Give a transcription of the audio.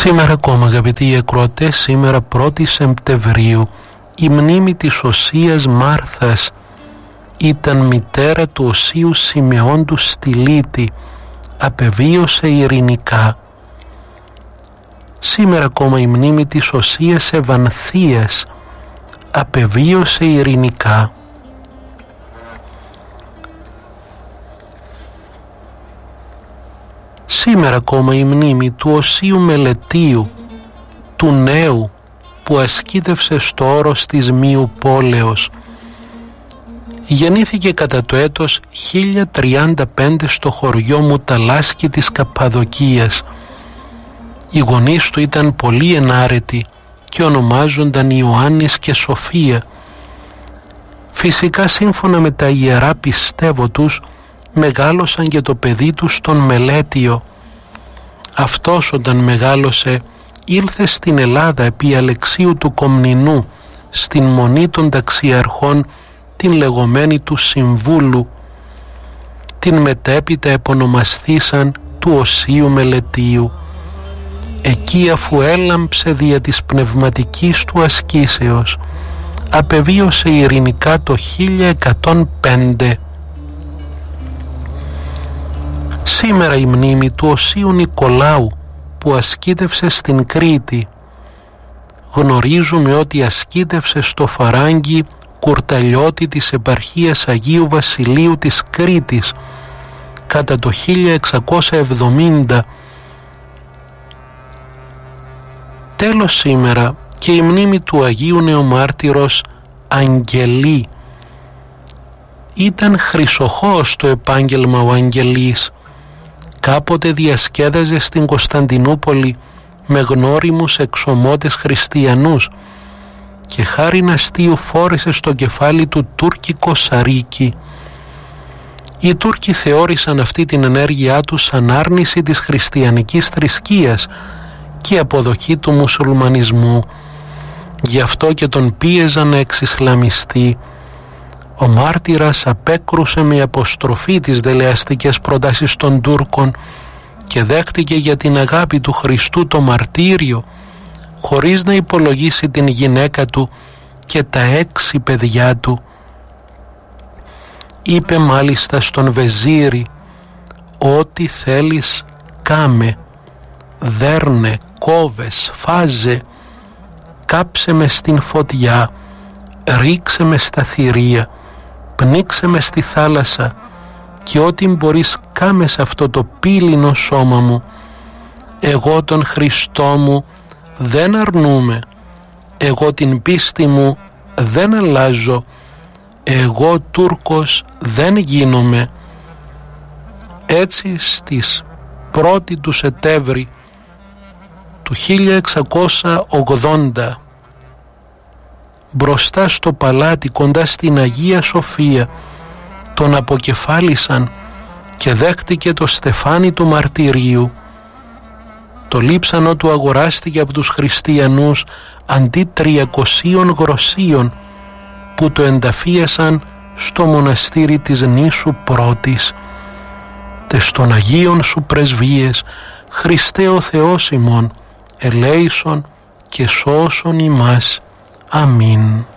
Σήμερα ακόμα, αγαπητοί ακροατές, σήμερα 1η Σεπτεμβρίου, η μνήμη της Οσίας Μάρθας, ήταν μητέρα του Οσίου Σιμεόντου Στυλίτη, απεβίωσε ειρηνικά. Σήμερα ακόμα η μνήμη της Οσίας Ευανθίας, απεβίωσε ειρηνικά. Σήμερα ακόμα η μνήμη του Οσίου Μελετίου, του νέου που ασκήτευσε στο όρος της Μίου Πόλεως. Γεννήθηκε κατά το έτος 1035 στο χωριό Μουταλάσκη της Καππαδοκίας. Οι γονείς του ήταν πολύ ενάρετοι και ονομάζονταν Ιωάννης και Σοφία. Φυσικά σύμφωνα με τα ιερά πιστεύω τους, μεγάλωσαν και το παιδί του στον Μελέτιο. Αυτός όταν μεγάλωσε ήλθε στην Ελλάδα επί Αλεξίου του Κομνηνού, στην μονή των ταξιαρχών, την λεγόμενη του Συμβούλου. Την μετέπειτα επωνομασθήσαν του Οσίου Μελετίου. Εκεί αφού έλαμψε δια της πνευματικής του ασκήσεως, απεβίωσε ειρηνικά το 1105. Σήμερα η μνήμη του Οσίου Νικολάου που ασκήτευσε στην Κρήτη. Γνωρίζουμε ότι ασκήτευσε στο Φαράγγι Κουρταλιώτη της επαρχίας Αγίου Βασιλείου της Κρήτης κατά το 1670. Τέλος σήμερα και η μνήμη του Αγίου Νεομάρτυρος Αγγελή. Ήταν χρυσοχώος στο επάγγελμα ο Αγγελής. Κάποτε διασκέδαζε στην Κωνσταντινούπολη με γνώριμους εξωμότες χριστιανούς και χάριν αστείου φόρεσε στο κεφάλι του τουρκικό σαρίκι. Οι Τούρκοι θεώρησαν αυτή την ενέργειά τους σαν άρνηση της χριστιανικής θρησκείας και αποδοχή του μουσουλμανισμού. Γι' αυτό και τον πίεζαν να εξισλαμιστεί. Ο μάρτυρας απέκρουσε με αποστροφή τις δελεαστικές προτάσεις των Τούρκων και δέχτηκε για την αγάπη του Χριστού το μαρτύριο, χωρίς να υπολογίσει την γυναίκα του και τα 6 παιδιά του. Είπε μάλιστα στον Βεζίρι: «Ό,τι θέλεις κάμε, δέρνε, κόβες, φάζε, κάψε με στην φωτιά, ρίξε με στα θηρία, πνίξε με στη θάλασσα και ό,τι μπορείς κάμε σε αυτό το πύληνο σώμα μου. Εγώ τον Χριστό μου δεν αρνούμαι, εγώ την πίστη μου δεν αλλάζω, εγώ Τούρκος δεν γίνομαι». Έτσι στις 1η του Σεπτέμβρη του 1680, μπροστά στο παλάτι κοντά στην Αγία Σοφία, τον αποκεφάλισαν και δέχτηκε το στεφάνι του μαρτυρίου. Το λείψανο του αγοράστηκε από τους χριστιανούς αντί 300 γροσίων που το ενταφίασαν στο μοναστήρι της νήσου Πρώτης. Τες των Αγίων σου πρεσβείες, Χριστέ ο Θεός ημών, ελέησον και σώσον ημάς. Αμήν.